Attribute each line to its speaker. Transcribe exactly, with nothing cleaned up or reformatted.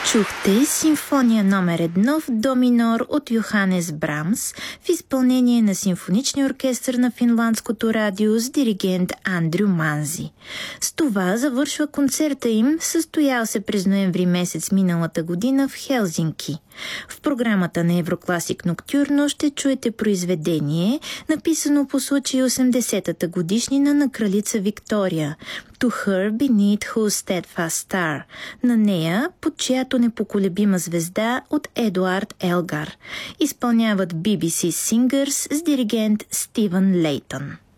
Speaker 1: Чухте симфония номер едно в до минор от Йоханес Брамс в изпълнение на Симфоничния оркестър на Финландското радио с диригент Андрю Манзи. С това завършва концерта им, състоял се през ноември месец миналата година в Хелзинки. В програмата на Еврокласик Ноктюрно ще чуете произведение, написано по случай осемдесетата годишнина на кралица Виктория, To Her Beneath Whose Steadfast Star, на нея, под чиято непоколебима звезда, от Едуард Елгар. Изпълняват би би си Singers с диригент Стивън Лейтън.